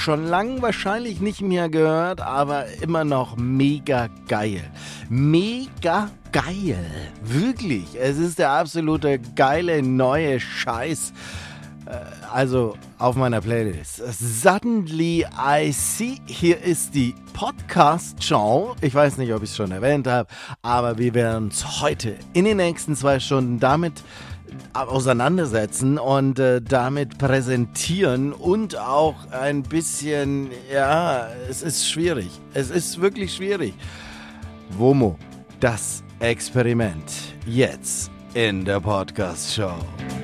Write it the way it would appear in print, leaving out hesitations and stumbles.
Schon lang wahrscheinlich nicht mehr gehört, aber immer noch mega geil. Mega geil. Wirklich. Es ist der absolute geile neue Scheiß. Also auf meiner Playlist. Suddenly I See. Hier ist die Podcast-Show. Ich weiß nicht, ob ich es schon erwähnt habe, aber wir werden uns heute in den nächsten 2 Stunden damit auseinandersetzen und damit präsentieren und auch ein bisschen, ja, es ist schwierig. Es ist wirklich schwierig. WOMO, das Experiment. Jetzt in der Podcast-Show.